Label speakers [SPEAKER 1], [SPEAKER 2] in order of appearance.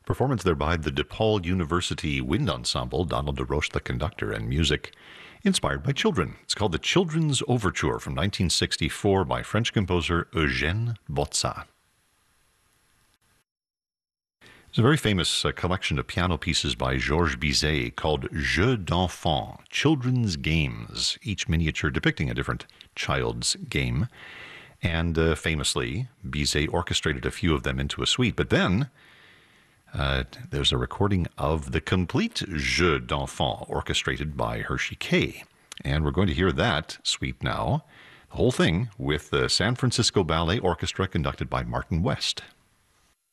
[SPEAKER 1] Performance there by the DePaul University Wind Ensemble, Donald DeRoche the conductor, and music inspired by children. It's called the Children's Overture from 1964 by French composer Eugène Bozza. It's a very famous collection of piano pieces by Georges Bizet called Jeux d'enfants, Children's Games, each miniature depicting a different child's game. And famously, Bizet orchestrated a few of them into a suite. But then there's a recording of the complete Jeux d'enfants orchestrated by Hershey Kay. And we're going to hear that suite now, the whole thing with the San Francisco Ballet Orchestra conducted by Martin West.